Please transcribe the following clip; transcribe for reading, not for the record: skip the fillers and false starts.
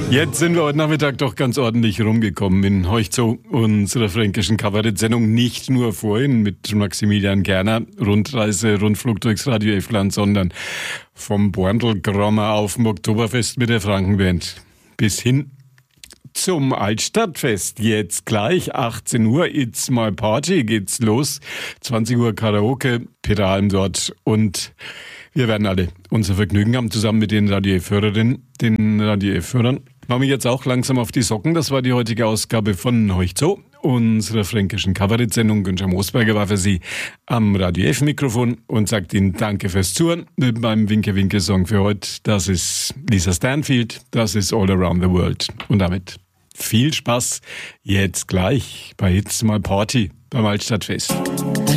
Jetzt sind wir heute Nachmittag doch ganz ordentlich rumgekommen in Heuchzow, unserer fränkischen Kabarett-Sendung. Nicht nur vorhin mit Maximilian Gerner, Rundreise, Rundflug durchs Radio F-Land, sondern vom Borndl-Grommer auf dem Oktoberfest mit der Frankenband bis hin zum Altstadtfest. Jetzt gleich 18 Uhr, It's My Party, geht's los. 20 Uhr Karaoke, Peter Alm dort und wir werden alle unser Vergnügen haben, zusammen mit den Radio F-Hörerinnen, den Radio F-Hörern. Machen wir jetzt auch langsam auf die Socken. Das war die heutige Ausgabe von Heuchzow, unserer fränkischen Kabarett-Sendung. Günther Moosberger war für Sie am Radio F-Mikrofon und sagt Ihnen Danke fürs Zuhören mit meinem Winke-Winke-Song für heute. Das ist Lisa Stanfield, das ist All Around the World. Und damit viel Spaß jetzt gleich bei It's My Party beim Altstadtfest.